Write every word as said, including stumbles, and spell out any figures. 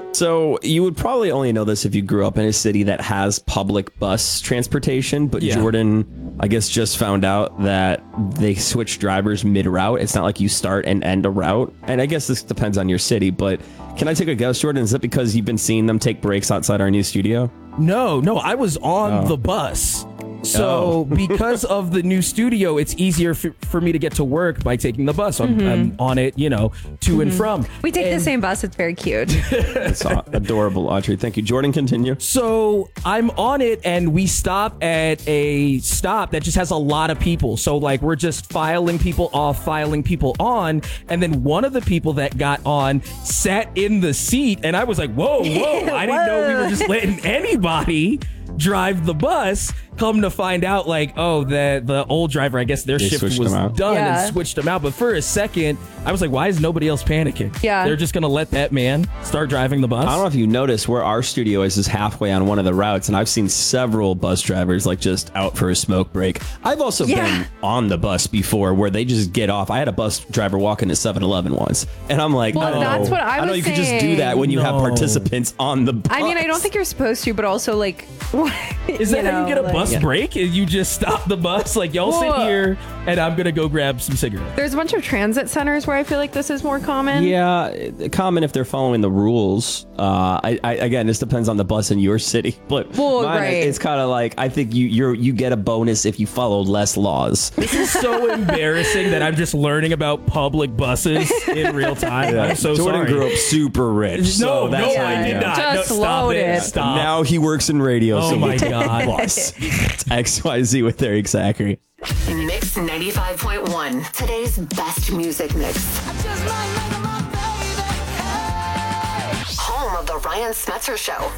So you would probably only know this if you grew up in a city that has public bus transportation, but yeah. Jordan, I guess, just found out that they switch drivers mid-route. It's not like you start and end a route. And I guess this depends on your city, but can I take a guess, Jordan? Is it because you've been seeing them take breaks outside our new studio? No, no, I was on oh. the bus. So because of the new studio, it's easier for, for me to get to work by taking the bus. I'm, mm-hmm. I'm on it, you know, to mm-hmm. and from. We take and the same bus. It's very cute. It's adorable, Audrey. Thank you. Jordan, continue. So I'm on it and we stop at a stop that just has a lot of people. So like we're just filing people off, filing people on. And then one of the people that got on sat in the seat and I was like, whoa, whoa. I didn't know we were just letting anybody drive the bus. Come to find out, like, oh, the the old driver, I guess their they shift was done yeah. and switched them out. But for a second, I was like, why is nobody else panicking? Yeah. They're just going to let that man start driving the bus? I don't know if you noticed where our studio is is halfway on one of the routes, and I've seen several bus drivers, like, just out for a smoke break. I've also yeah. been on the bus before where they just get off. I had a bus driver walk into seven eleven once, and I'm like, well, oh, that's what I, I know was you saying. can just do that when you no. have participants on the bus. I mean, I don't think you're supposed to, but also, like, is that you how know, you get a like, bus yeah. break? You just stop the bus, like, y'all Whoa. sit here and I'm gonna go grab some cigarettes. There's a bunch of transit centers where I feel like this is more common. Yeah, common if they're following the rules. Uh, I, I again, this depends on the bus in your city, but well, mine, right. it's kind of like I think you you're you get a bonus if you follow less laws. This is so embarrassing that I'm just learning about public buses in real time. Yeah. I'm so Jordan sorry. grew up super rich. No, so no, that's I did not. Just no, stop load it. it. Stop. Now he works in radio. Oh so my he takes God. the bus. It's X Y Z with Eric Zachary. Mix ninety-five point one. Today's best music mix. Home of the Ryan Smetzer Show.